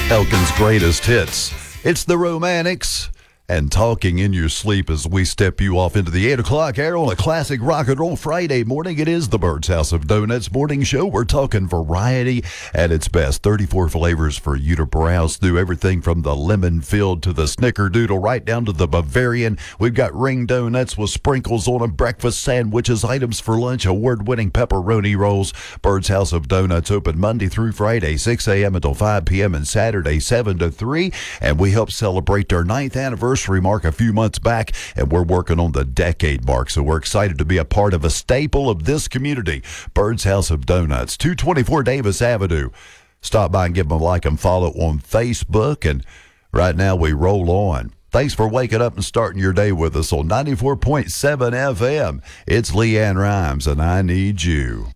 Elkin's greatest hits. It's the Romantics and Talking in Your Sleep as we step you off into the 8 o'clock hour on a classic rock and roll Friday morning. It is the Bird's House of Donuts morning show. We're talking variety at its best. 34 flavors for you to browse through, everything from the lemon filled to the snickerdoodle right down to the Bavarian. We've got ring donuts with sprinkles on them, breakfast sandwiches, items for lunch, award-winning pepperoni rolls. Bird's House of Donuts open Monday through Friday, 6 a.m. until 5 p.m. and Saturday, 7 to 3. And we help celebrate their 9th anniversary mark a few months back, and we're working on the decade mark, so we're excited to be a part of a staple of this community. Bird's House of Donuts, 224 Davis Avenue. Stop by and give them a like and follow on Facebook, and right now we roll on. Thanks for waking up and starting your day with us on 94.7 FM. It's Leanne Rhymes, and I Need You.